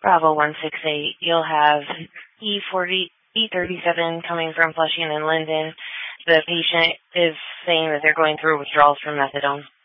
Bravo 168, you'll have E37 coming from Flushing and Linden. The patient is saying that they're going through withdrawals from methadone.